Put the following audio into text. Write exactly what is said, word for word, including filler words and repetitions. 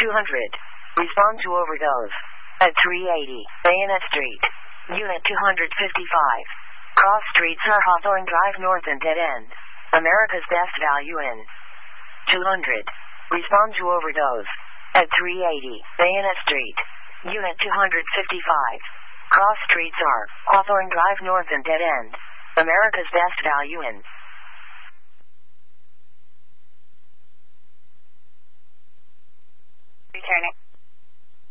two hundred. Respond to overdose. At three eighty. Bayonet Street. Unit two hundred fifty-five. Cross streets are Hawthorne Drive North and Dead End. America's Best Value in. two hundred. Respond to overdose. At three eighty. Bayonet Street. Unit two hundred fifty-five. Cross streets are Hawthorne Drive North and Dead End. America's Best Value in. Returning.